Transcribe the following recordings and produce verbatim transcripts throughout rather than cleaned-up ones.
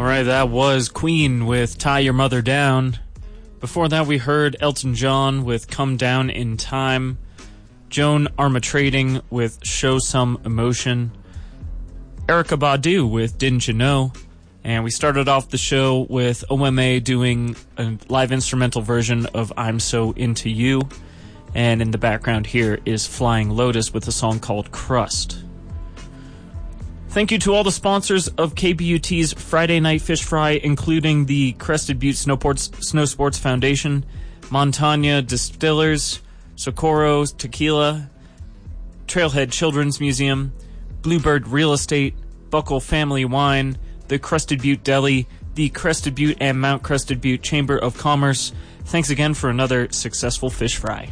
right, that was Queen with Tie Your Mother Down. Before that, we heard Elton John with Come Down in Time. Joan Armatrading with Show Some Emotion. Erykah Badu with Didn't You Know. And we started off the show with O M A doing a live instrumental version of I'm So Into You. And in the background here is Flying Lotus with a song called Crust. Thank you to all the sponsors of K B U T's Friday Night Fish Fry, including the Crested Butte Snowports, Snow Sports Foundation, Montana Distillers, Socorro Tequila, Trailhead Children's Museum, Bluebird Real Estate, Buckle Family Wine, the Crested Butte Deli, the Crested Butte and Mount Crested Butte Chamber of Commerce. Thanks again for another successful fish fry.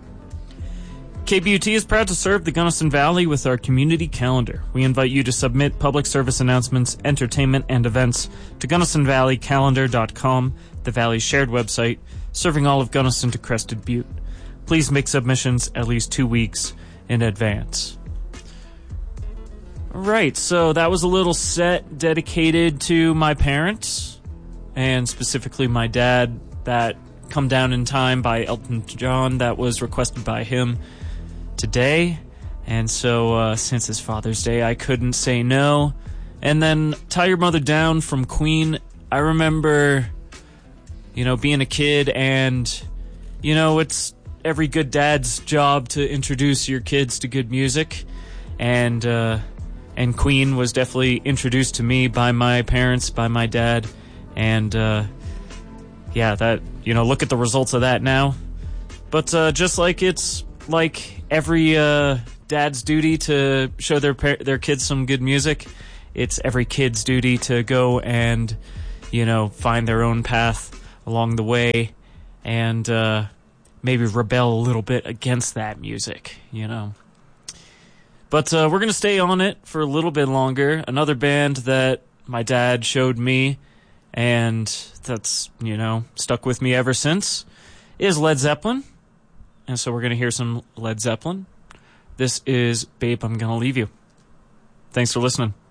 K B U T is proud to serve the Gunnison Valley with our community calendar. We invite you to submit public service announcements, entertainment, and events to gunnison valley calendar dot com, the Valley's shared website, serving all of Gunnison to Crested Butte. Please make submissions at least two weeks in advance. Right, so that was a little set dedicated to my parents, and specifically my dad, that Come Down in Time by Elton John, that was requested by him today, and so uh, since it's Father's Day, I couldn't say no. And then Tie Your Mother Down from Queen. I remember, you know, being a kid, and, you know, it's every good dad's job to introduce your kids to good music, and uh, and Queen was definitely introduced to me by my parents, by my dad, and uh, yeah, that, you know, look at the results of that now. But uh, just like it's like every uh, dad's duty to show their par- their kids some good music, it's every kid's duty to go and, you know, find their own path along the way, and uh, maybe rebel a little bit against that music, you know. But uh, we're going to stay on it for a little bit longer. Another band that my dad showed me, and that's, you know, stuck with me ever since, is Led Zeppelin. And so we're going to hear some Led Zeppelin. This is Babe, I'm Gonna Leave You. Thanks for listening.